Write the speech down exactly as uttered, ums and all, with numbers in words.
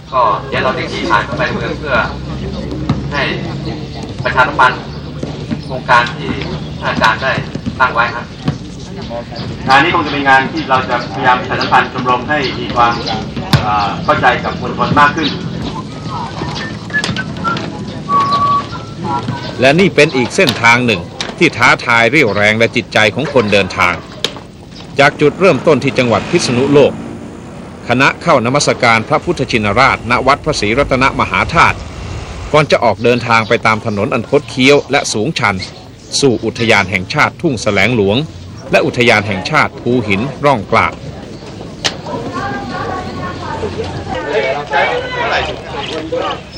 ก็เดี๋ยวเราจะขี่ผ่านเข้าไปในเมืองเพื่อให้ประชาสัมพันธ์โครงการที่ท่านอาจารย์ได้ตั้งไว้ครับงานนี้คงจะเป็นงานที่เราจะพยายามประชาสัมพันธ์ชมรมให้มีความเข้าใจกับมวลชนมากขึ้นและนี่เป็นอีกเส้นทางหนึ่งที่ท้าทายเรี่ยวแรงและจิตใจของคนเดินทางจากจุดเริ่มต้นที่จังหวัดพิษณุโลกคณะเข้านมัสการพระพุทธชินราชณวัดพระศรีรัตนมหาธาตุก่อนจะออกเดินทางไปตามถนนอันคดเคี้ยวและสูงชันสู่อุทยานแห่งชาติทุ่งแสลงหลวงและอุทยานแห่งชาติภูหินร่องกล้า